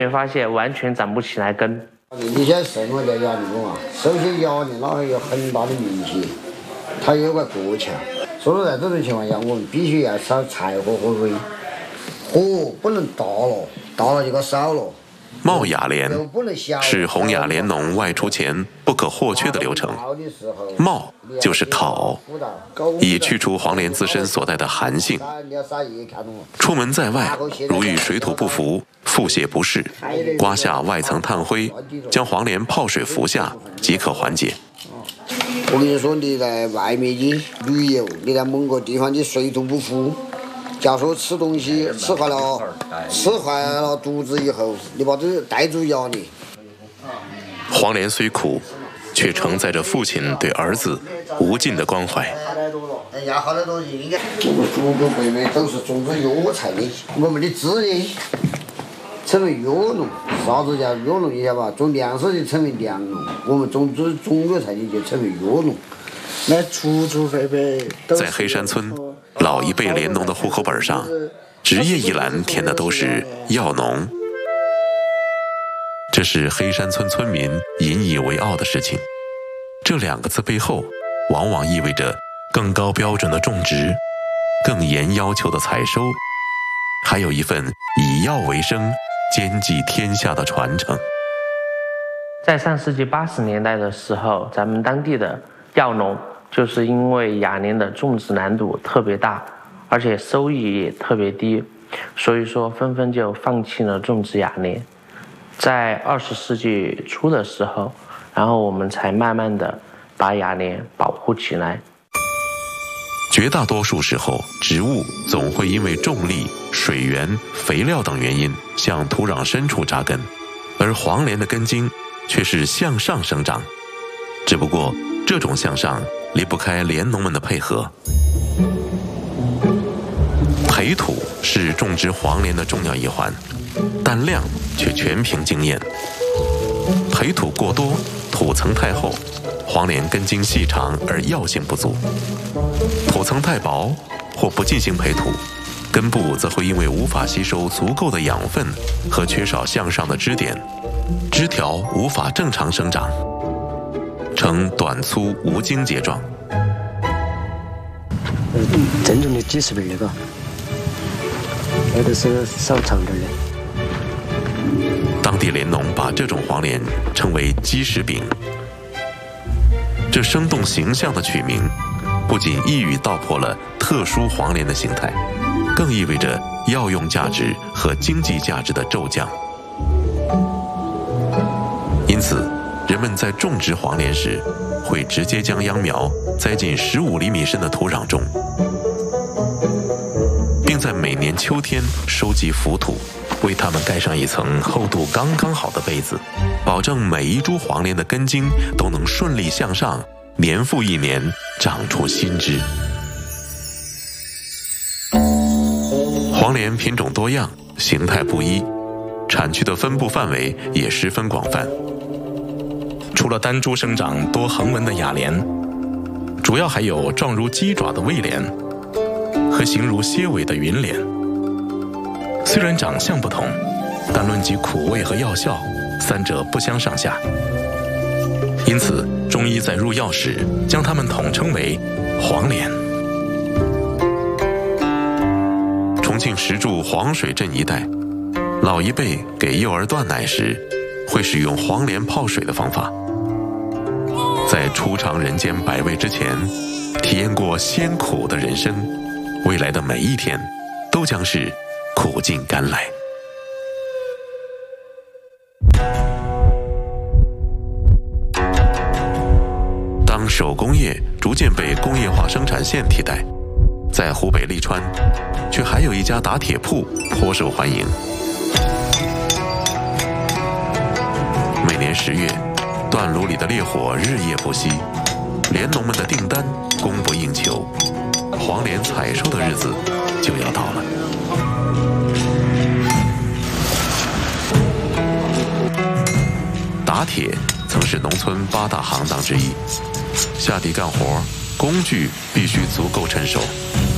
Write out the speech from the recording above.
会发现完全长不起来根。 你现在生活在哑铃啊，首先哑铃那有很大的名气，它有个过桥，所以在这种情况下，我们必须要烧柴火和水，火不能大了，大了就给烧了。 冒雅莲是洪雅莲农外出前不可或缺的流程。冒就是烤，以去除黄连自身所带的寒性。出门在外，如遇水土不服、腹泻不适，刮下外层炭灰，将黄连泡水服下，即可缓解。 我跟你说，你在外面去旅游，你在某个地方你水土不服。假如说吃东西吃坏了肚子以后，你把这带住哑铃。 黄连虽苦，却承载着父亲对儿子无尽的关怀。 要好的东西应该，我们祖国北面都是种植药材的，我们的子女成为药农。啥子叫药农？你晓得吧？种粮食就成为粮农，我们种植中药材的就成为药农。那祖祖辈辈在黑山村，老一辈连农的户口本上，职业一栏填的都是药农。这是黑山村村民引以为傲的事情。这2个字背后，往往意味着更高标准的种植，更严要求的采收，还有一份以药为生、兼济天下的传承。 在上世纪80年代的时候，咱们当地的药农就是因为雅莲的种植难度特别大，而且收益也特别低，所以说纷纷就放弃了种植雅莲。在20世纪初的时候，然后我们才慢慢的把雅莲保护起来。 绝大多数时候，植物总会因为重力、水源、肥料等原因向土壤深处扎根，而黄连的根茎却是向上生长。只不过这种向上离不开连农们的配合。培土是种植黄连的重要一环，但量却全凭经验。培土过多，土层太厚，黄连根茎细长而药性不足；土层太薄或不进行培土，根部则会因为无法吸收足够的养分和缺少向上的支点，枝条无法正常生长，呈短粗无茎节状。 正宗的几十倍那个，那都是少长点的。 当地连农把这种黄连称为鸡屎饼。这生动形象的取名，不仅一语道破了特殊黄连的形态，更意味着药用价值和经济价值的骤降。因此，人们在种植黄连时，会直接将秧苗栽进15厘米深的土壤中，并在每年秋天收集浮土，为它们盖上一层厚度刚刚好的被子，保证每一株黄连的根茎都能顺利向上，年复一年长出新枝。黄连品种多样，形态不一，产区的分布范围也十分广泛。除了单株生长多横纹的雅莲，主要还有状如鸡爪的魏莲和形如蝎尾的云莲。虽然长相不同，但论及苦味和药效，三者不相上下。因此，中医在入药时将它们统称为黄连。重庆石柱黄水镇一带，老一辈给幼儿断奶时，会使用黄连泡水的方法。在初尝人间百味之前，体验过鲜苦的人生，未来的每一天都将是苦尽甘来。当手工业逐渐被工业化生产线替代，在湖北利川，却还有一家打铁铺颇受欢迎。每年10月，断炉里的烈火日夜不息，连农们的订单供不应求，黄连采收的日子就要到了。打铁曾是农村8大行当之一，下地干活，工具必须足够成熟。